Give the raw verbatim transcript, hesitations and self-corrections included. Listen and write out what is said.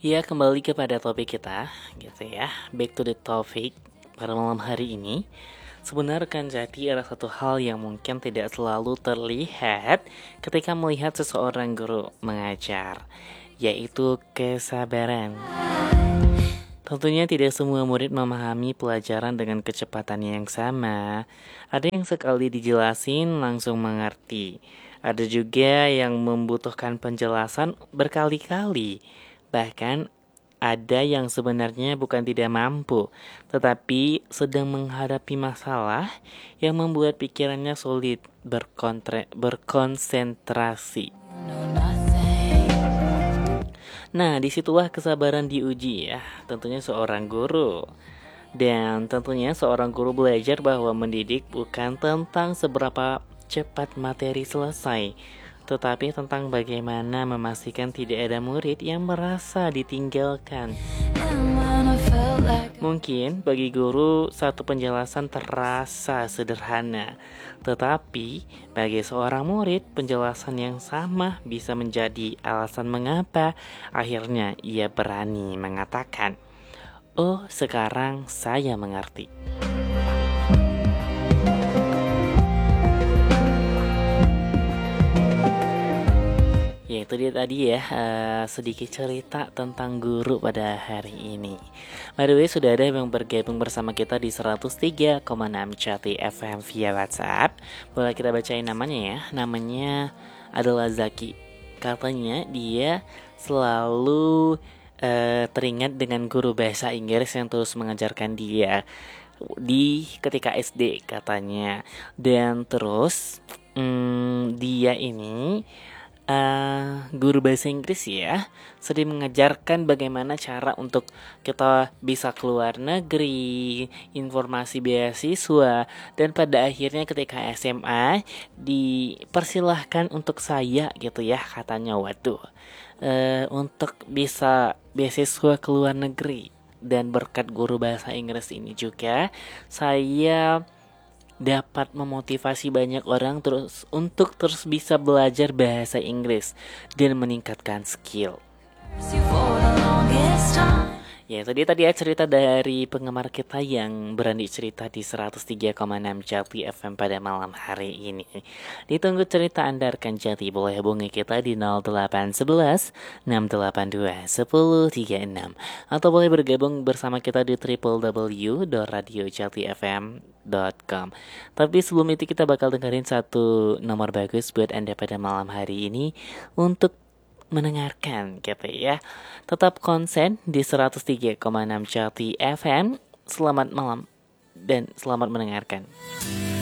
Ya, kembali kepada topik kita, gitu ya. Back to the topic pada malam hari ini. Sebenarnya rekan jati adalah satu hal yang mungkin tidak selalu terlihat ketika melihat seseorang guru mengajar, yaitu kesabaran. Tentunya tidak semua murid memahami pelajaran dengan kecepatan yang sama. Ada yang sekali dijelasin langsung mengerti. Ada juga yang membutuhkan penjelasan berkali-kali. Bahkan ada yang sebenarnya bukan tidak mampu, tetapi sedang menghadapi masalah yang membuat pikirannya sulit berkontre- berkonsentrasi. Nah, disitulah kesabaran diuji ya, tentunya seorang guru. Dan tentunya seorang guru belajar bahwa mendidik bukan tentang seberapa cepat materi selesai, tetapi tentang bagaimana memastikan tidak ada murid yang merasa ditinggalkan. Mungkin bagi guru satu penjelasan terasa sederhana, tetapi bagi seorang murid penjelasan yang sama bisa menjadi alasan mengapa akhirnya ia berani mengatakan, "Oh, sekarang saya mengerti." Ya, itu dia tadi ya, uh, sedikit cerita tentang guru pada hari ini. By the way, sudah ada yang bergabung bersama kita di seratus tiga koma enam Jati F M via WhatsApp. Boleh kita bacain namanya ya. Namanya adalah Zaki. Katanya dia selalu uh, teringat dengan guru bahasa Inggris yang terus mengajarkan dia di ketika S D katanya. Dan terus hmm, dia ini Uh, guru bahasa Inggris ya, sering mengajarkan bagaimana cara untuk kita bisa keluar negeri, informasi beasiswa, dan pada akhirnya ketika S M A dipersilahkan untuk saya gitu ya katanya, waduh, uh, untuk bisa beasiswa keluar negeri. Dan berkat guru bahasa Inggris ini juga saya dapat memotivasi banyak orang terus untuk terus bisa belajar bahasa Inggris dan meningkatkan skill. Ya, itu dia tadi ya cerita dari penggemar kita yang berani cerita di seratus tiga koma enam Jati F M pada malam hari ini. Ditunggu cerita Anda rekan Jati, boleh hubungi kita di nol delapan satu satu enam delapan dua satu nol tiga enam atau boleh bergabung bersama kita di w w w dot radio jati f m dot com. Tapi sebelum itu kita bakal dengerin satu nomor bagus buat Anda pada malam hari ini untuk mendengarkan gitu ya. Tetap konsen di seratus tiga koma enam Jati F M. Selamat malam dan selamat mendengarkan.